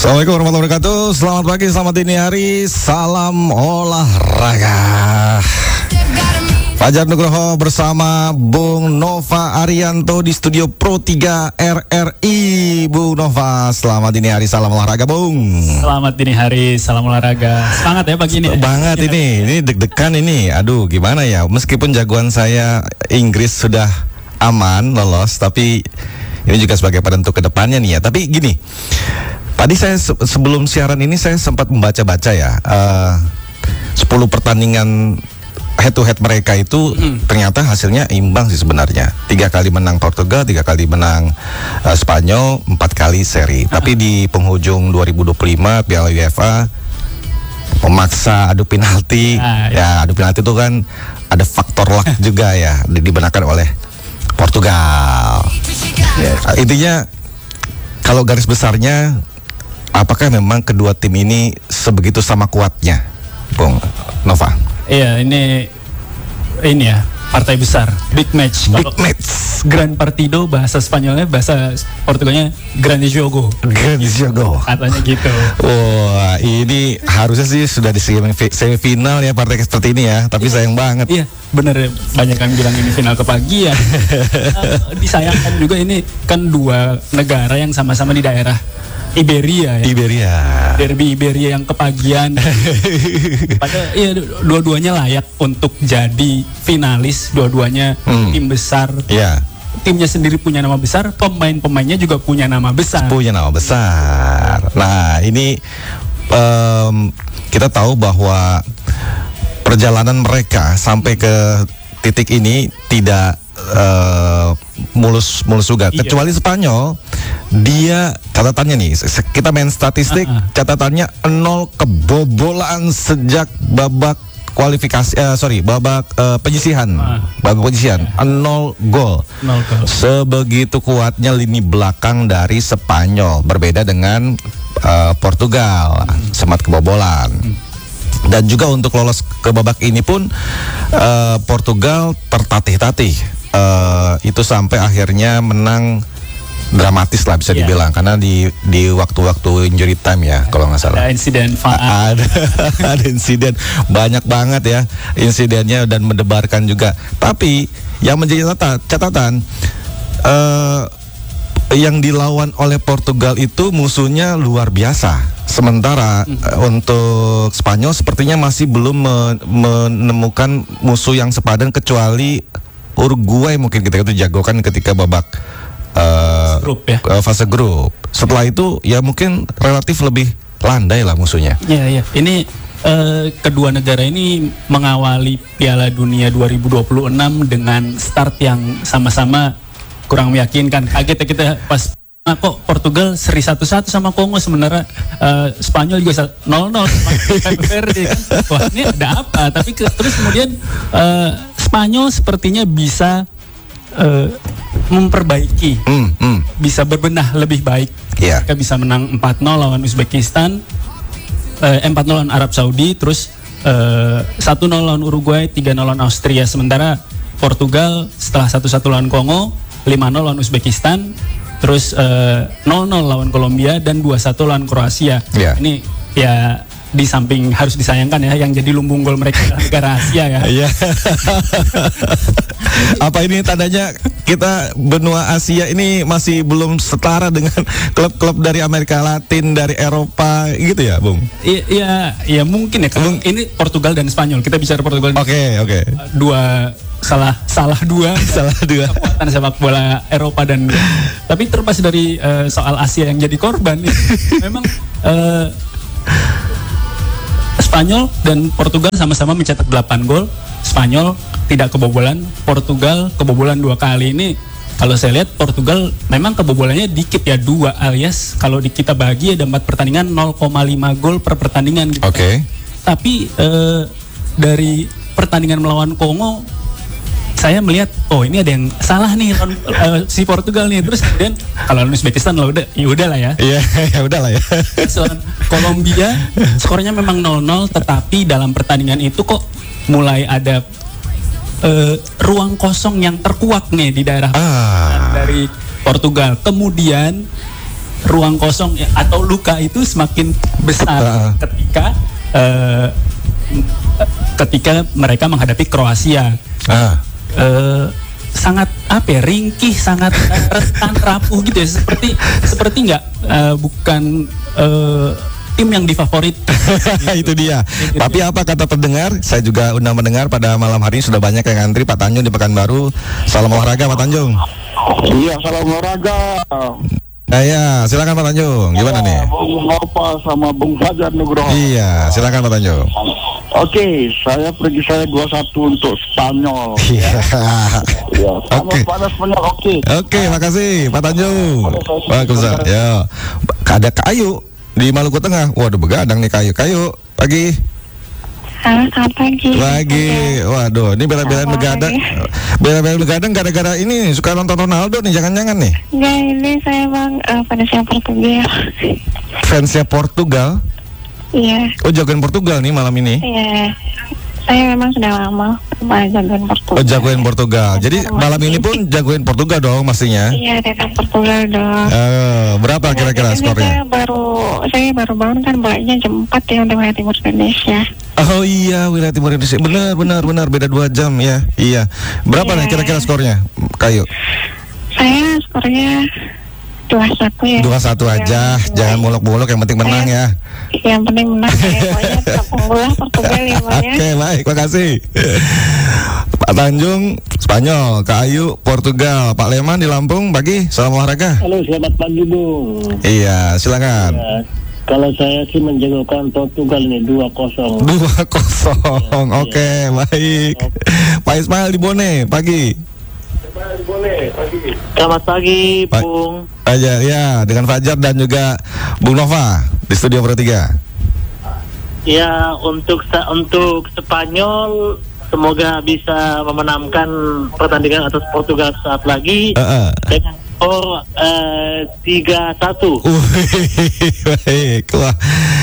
Assalamualaikum warahmatullahi wabarakatuh. Selamat pagi, selamat dini hari. Salam olahraga. Fajar Nugroho bersama Bung Nova Arianto di studio Pro 3 RRI. Bung Nova, selamat dini hari, salam olahraga, Bung. Selamat dini hari, salam olahraga. Semangat ya pagi ini. Banget ini deg-degan ini. Aduh, gimana ya? Meskipun jagoan saya Inggris sudah aman lolos, tapi ini juga sebagai penentu ke depannya nih ya. Tapi gini, tadi saya sebelum siaran ini saya sempat membaca-baca ya, 10 pertandingan head to head mereka itu ternyata hasilnya imbang sih sebenarnya. 3 kali menang Portugal, 3 kali menang Spanyol, 4 kali seri. Tapi di penghujung 2025 Piala UEFA memaksa adu penalti. Ya, adu penalti itu kan ada faktor luck juga ya, dibenarkan oleh Portugal. Intinya kalau garis besarnya, apakah memang kedua tim ini sebegitu sama kuatnya, Bung Nova? Iya, ini ya partai besar, big match. Big match. Gran Partido, bahasa Spanyolnya, bahasa Portugalnya Grande Jogo. Grande Jogo. Katanya gitu. Wah, ini harusnya sih sudah di semifinal ya partai seperti ini ya, tapi sayang banget. Iya, bener, banyak yang bilang ini final kepagian. Disayangkan juga, ini kan dua negara yang sama-sama di daerah Iberia ya. Derby Iberia yang kepagian. Padahal ya dua-duanya layak untuk jadi finalis, dua-duanya tim besar. Iya. Timnya sendiri punya nama besar, pemain-pemainnya juga punya nama besar. Nah, ini kita tahu bahwa perjalanan mereka sampai ke titik ini tidak mulus juga. Iya. Kecuali Spanyol, dia catatannya nih, kita main statistik, catatannya 0 kebobolan sejak babak kualifikasi, babak penyisihan, 0 gol. Sebegitu kuatnya lini belakang dari Spanyol, berbeda dengan Portugal, sempat kebobolan. Dan juga untuk lolos ke babak ini pun Portugal tertatih-tatih, itu sampai akhirnya menang dramatis lah bisa dibilang, karena di waktu-waktu injury time ya kalau nggak salah. Ada insiden ada insiden banyak banget ya insidennya, dan mendebarkan juga. Tapi yang menjadi catatan, yang dilawan oleh Portugal itu musuhnya luar biasa. Sementara untuk Spanyol sepertinya masih belum menemukan musuh yang sepadan, kecuali Uruguay mungkin kita itu jagokan ketika babak fase grup. Setelah itu ya mungkin relatif lebih landai lah musuhnya. Iya. Ini kedua negara ini mengawali Piala Dunia 2026 dengan start yang sama-sama kurang meyakinkan. Kaget ya kita pas kok Portugal seri 1-1 sama Kongo, sebenarnya Spanyol juga 0-0 Verde. Wah, ini ada apa? Tapi terus kemudian Spanyol sepertinya bisa memperbaiki, bisa berbenah lebih baik. Mereka bisa menang 4-0 lawan Uzbekistan, 4-0 lawan Arab Saudi, terus 1-0 lawan Uruguay, 3-0 lawan Austria. Sementara Portugal setelah 1-1 lawan Kongo, 5-0 lawan Uzbekistan, terus 0-0 lawan Kolombia, dan 2-1 lawan Kroasia. Ini ya di samping harus disayangkan ya, yang jadi lumbung gol mereka negara Asia ya. Iya. Apa ini tandanya kita benua Asia ini masih belum setara dengan klub-klub dari Amerika Latin, dari Eropa gitu ya, Bung? Iya mungkin ya. Ini Portugal dan Spanyol. Kita bicara Portugal. Oke. Salah dua kekuatan sepak bola Eropa, dan tapi terlepas dari soal Asia yang jadi korban, memang Spanyol dan Portugal sama-sama mencetak 8 gol. Spanyol tidak kebobolan, Portugal kebobolan 2 kali. Ini kalau saya lihat Portugal memang kebobolannya dikit ya, 2, alias kalau kita bagi ada 4 pertandingan 0,5 gol per pertandingan gitu. Tapi dari pertandingan melawan Kongo, saya melihat ini ada yang salah nih si Portugal nih. Terus kemudian kalau Uzbekistan udah lah ya. Iya, ya udahlah ya. Soal Kolombia skornya memang 0-0, tetapi dalam pertandingan itu kok mulai ada ruang kosong yang terkuak nih di daerah dari Portugal. Kemudian ruang kosong atau luka itu semakin besar ketika mereka menghadapi Kroasia. Sangat ringkih, sangat rentan, rapuh gitu ya, seperti nggak bukan tim yang difavorit. Itu dia. Tapi apa kata pendengar? Saya juga undang mendengar pada malam hari ini sudah banyak yang ngantri. Pak Tanjung di Pekanbaru. Salam olahraga Pak Tanjung. Iya, salam olahraga. Ya, silakan Pak Tanjung. Gimana nih? Bung Nova sama Bung Fajar Nugroho. Iya, silakan Pak Tanjung. Oke, saya 2-1 untuk Spanyol. Iya. Ya, Oke. Spanyol oke. Oke, makasih Pak Tanjung. Waalaikumsalam. Ya, ada kayu di Maluku Tengah. Waduh, begadang nih kayu. Pagi. Halo, selamat pagi. Waduh, ini bela-belain begadang. Bela-belain begadang gara-gara ini suka nonton Ronaldo nih, jangan-jangan nih. Enggak, ini saya emang fansnya Portugal. Fansnya Portugal? Iya. Oh, jagoan Portugal nih malam ini? Iya. Saya memang sudah lama jagoan Portugal. Oh, jagoan Portugal. Jadi malam ini pun jagoan Portugal dong pastinya? Iya, datang Portugal dong. Berapa kira-kira skornya? Saya baru bangun kan bolanya jam 4 ya untuk wilayah timur Indonesia. Oh iya, wilayah timur Indonesia. Benar, beda 2 jam ya. Iya. Berapa nih kira-kira skornya, Kayu? Saya skornya 2-1 ya. 2-1 aja, jangan muluk-muluk, yang penting menang ya. Yang penting menang ya, pokoknya tetap unggul Portugal ya, Pak ya. Oke, baik, makasih. Pak Tanjung, Spanyol, Kak Ayu, Portugal, Pak Leman di Lampung, pagi, salam olahraga. Halo, selamat pagi Bung. Iya, silakan. Ya, kalau saya sih menjagokan Portugal nih 2-0. 2-0, oke, baik. Pak Ismail di Bone, pagi. Selamat pagi Bung. Aja ya, dengan Fajar dan juga Bung Nova di studio Pro 3. Ya, untuk Spanyol semoga bisa memenangkan pertandingan atas Portugal saat lagi dengan skor 3-1. Baik, wah.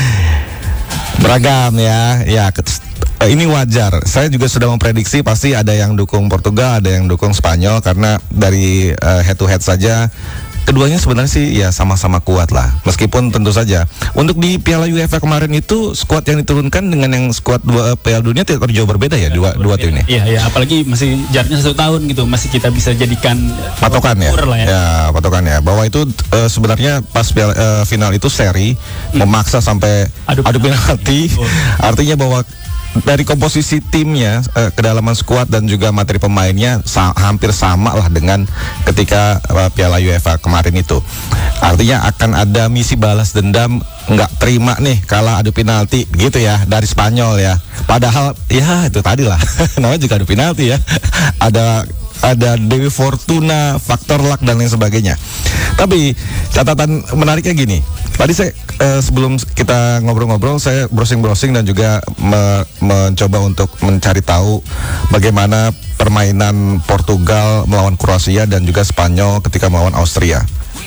Beragam ya. Ini wajar. Saya juga sudah memprediksi pasti ada yang dukung Portugal, ada yang dukung Spanyol, karena dari head to head saja keduanya sebenarnya sih ya sama-sama kuat lah. Meskipun tentu saja untuk di Piala UEFA kemarin itu skuad yang diturunkan dengan yang skuad Piala Dunia tidak jauh berbeda ya, dua tim ini. Iya, apalagi masih jaraknya 1 tahun gitu, masih kita bisa jadikan patokan ya. Ya, patokan ya. Bahwa itu sebenarnya pas final itu seri memaksa sampai adu penalti. Artinya bahwa dari komposisi timnya, kedalaman skuad dan juga materi pemainnya hampir sama lah dengan ketika Piala UEFA kemarin itu. Artinya akan ada misi balas dendam, nggak terima nih kalah adu penalti gitu ya dari Spanyol ya. Padahal ya itu tadi lah namanya juga adu penalti ya. Ada Dewi Fortuna, faktor luck dan lain sebagainya. Tapi catatan menariknya gini. Tadi saya sebelum kita ngobrol-ngobrol, saya browsing dan juga mencoba untuk mencari tahu bagaimana permainan Portugal melawan Kroasia dan juga Spanyol ketika melawan Austria.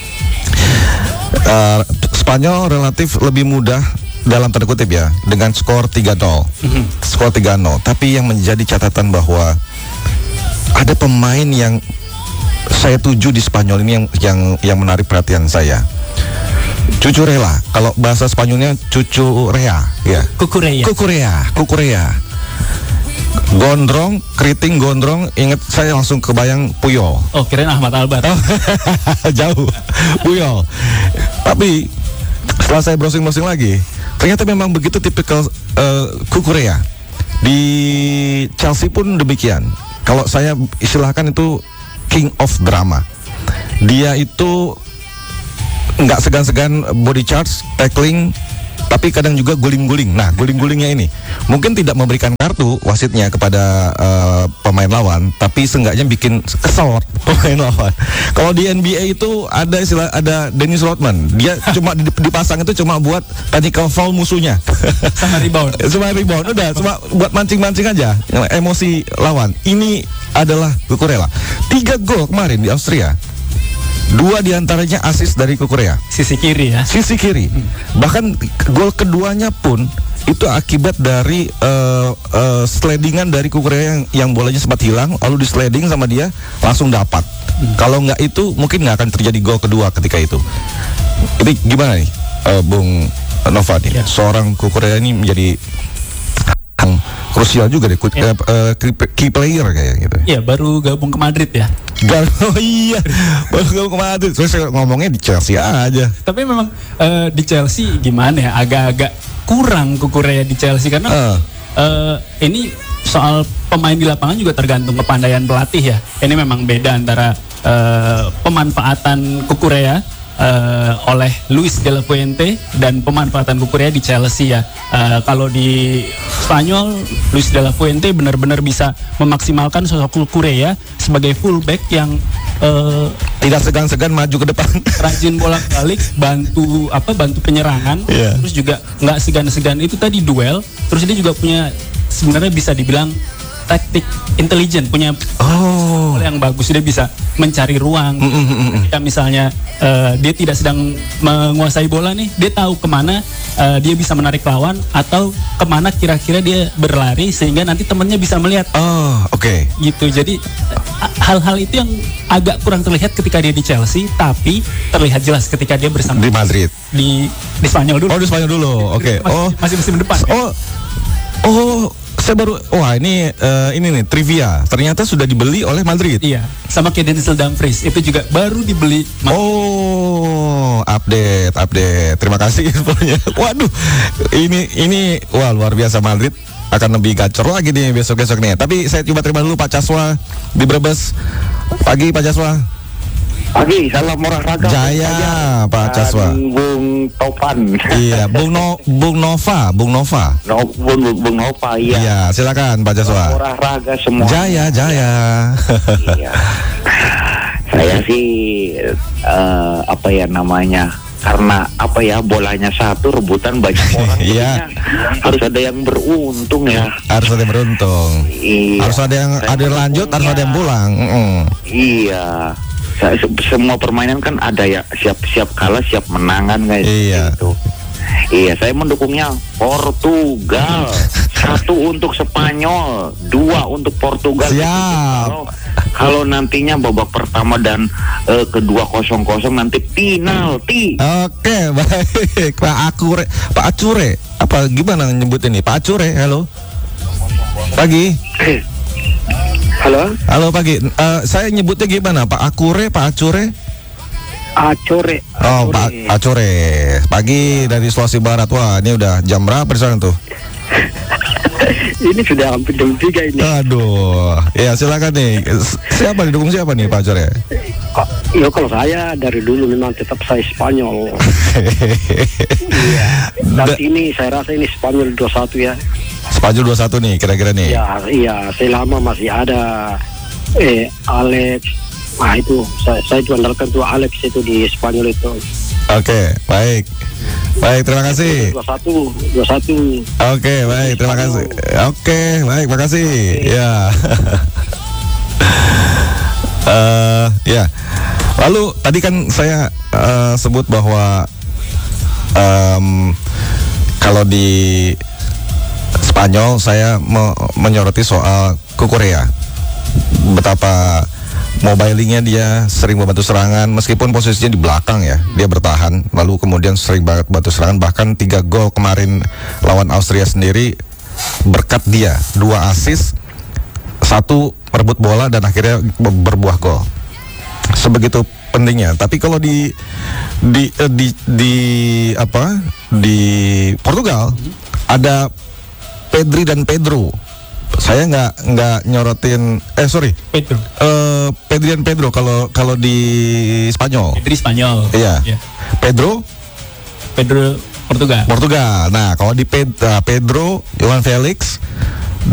Spanyol relatif lebih mudah dalam tanda kutip ya, dengan skor 3-0. Skor 3-0. Tapi yang menjadi catatan bahwa ada pemain yang saya tuju di Spanyol ini yang menarik perhatian saya. Cucurella, kalau bahasa Spanyolnya Cucurella ya. Cucurella. Gondrong, keriting gondrong, ingat saya langsung kebayang Puyol. Oh, kirain Ahmad Albar. Jauh. Puyol. Tapi setelah saya browsing lagi, ternyata memang begitu tipikal Cucurella. Di Chelsea pun demikian. Kalau saya istilahkan itu king of drama. Dia itu nggak segan-segan body charge, tackling, tapi kadang juga guling-guling. Nah, guling-gulingnya ini mungkin tidak memberikan kartu wasitnya kepada pemain lawan, tapi seenggaknya bikin kesel pemain lawan. Kalau di NBA itu ada Dennis Rodman, dia cuma dipasang itu cuma buat tactical foul musuhnya. Sama rebound. Udah cuma buat mancing-mancing aja emosi lawan. Ini adalah Cucurella. 3 gol kemarin di Austria. 2 diantaranya asis dari Kukurea. Sisi kiri ya. Sisi kiri. Bahkan gol keduanya pun itu akibat dari slidingan dari Kukurea yang bolanya sempat hilang, lalu di sliding sama dia langsung dapat. Kalau nggak itu mungkin nggak akan terjadi gol kedua ketika itu. Ini gimana nih, Bung Nova nih? Ya. Seorang Kukurea ini menjadi yang krusial juga deh, key player kayak gitu. Iya, baru gabung ke Madrid ya. Oh iya, baru gabung ke Madrid. Terus ngomongnya di Chelsea aja. Tapi memang di Chelsea gimana ya, agak-agak kurang Kukurea di Chelsea karena ini soal pemain di lapangan juga tergantung kepandaian pelatih ya. Ini memang beda antara pemanfaatan Kukurea oleh Luis de la Fuente dan pemanfaatan Kukurea di Chelsea ya. Kalau di Spanyol, Luis de la Fuente benar-benar bisa memaksimalkan sosok Kukurea sebagai fullback yang tidak segan-segan maju ke depan. rajin bolak-balik, bantu penyerangan, Yeah. terus juga nggak segan-segan itu tadi duel. Terus dia juga punya sebenarnya bisa dibilang taktik intelijen, punya yang bagus. Dia bisa mencari ruang. Ketika misalnya dia tidak sedang menguasai bola nih, dia tahu kemana dia bisa menarik lawan atau kemana kira-kira dia berlari sehingga nanti temennya bisa melihat. Oke. Gitu. Jadi hal-hal itu yang agak kurang terlihat ketika dia di Chelsea, tapi terlihat jelas ketika dia bersama Di Madrid. di Spanyol dulu. Oh, di Spanyol dulu. Oke. Masih musim depan. Saya baru, ini nih trivia. Ternyata sudah dibeli oleh Madrid. Iya, sama kayak Denzel Dumfries itu juga baru dibeli. Update. Terima kasih infonya. Waduh, ini luar biasa. Madrid akan lebih gacor lagi nih besok-besok nih. Tapi saya coba terima dulu Pak Caswa di Brebes. Pagi Pak Caswa. Pagi, salam olahraga. Jaya, Pak Caswa. Bung Topan. Iya, Bung Nova. Bung Nova, iya. Iya, silakan Pak Caswa. Olahraga semua. Jaya. Iya. Saya sih karena bolanya satu, rebutan banyak orang. Iya. Harus ada yang beruntung ya. Harus ada yang beruntung. Iya. Harus ada yang lanjut, harus ada yang pulang. Iya. Semua permainan kan ada ya, siap kalah, siap menangan guys. Iya. Gitu. Iya, saya mendukungnya Portugal. 1 untuk Spanyol, 2 untuk Portugal. Siap. Kalau nantinya babak pertama dan kedua 0-0 nanti penalti. Oke, baik. Pak Acure. Apa gimana nyebut ini? Pak Acure, halo. Pagi. Halo pagi. Saya nyebutnya gimana? Pak Acure? Acore. Oh, Pak Acure. Pagi dari Sulawesi Barat. Wah, ini udah jam berapa di sana tuh? Ini sudah hampir jam 3 ini. Aduh. Ya, silakan nih. Siapa didukung siapa nih Pak Acure? Ya kalau saya dari dulu memang tetap saya Spanyol. Iya. Dan ini saya rasa ini Spanyol 2-1 ya. Spanyol 2-1 nih kira-kira nih. Iya, selama masih ada Alex. Nah itu saya juga andalkan tuh Alex itu di Spanyol itu. Oke, baik. Baik, terima kasih. 2-1. Oke, baik, terima kasih. Oke, baik, makasih. Ya. Ya. Lalu tadi kan saya sebut bahwa kalau di Spanyol saya menyoroti soal Kukurea. Betapa mobilingnya dia sering membantu serangan meskipun posisinya di belakang ya, dia bertahan lalu kemudian sering banget bantu serangan, bahkan 3 gol kemarin lawan Austria sendiri berkat dia, 2 assist, 1 merebut bola dan akhirnya berbuah gol. Sebegitu pentingnya. Tapi kalau di Portugal ada Pedri dan Pedro. Saya nggak nyorotin Pedri dan Pedro kalau di Spanyol. Pedri Spanyol. Iya. Pedro Portugal. Nah, kalau di Pedro, João Felix